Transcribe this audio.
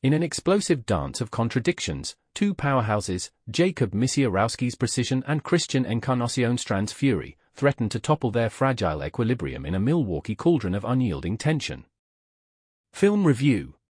In an explosive dance of contradictions, two powerhouses, Jacob Misiorowski's precision and Christian Encarnacion Strand's fury, threaten to topple their fragile equilibrium in a Milwaukee cauldron of unyielding tension. Film Review.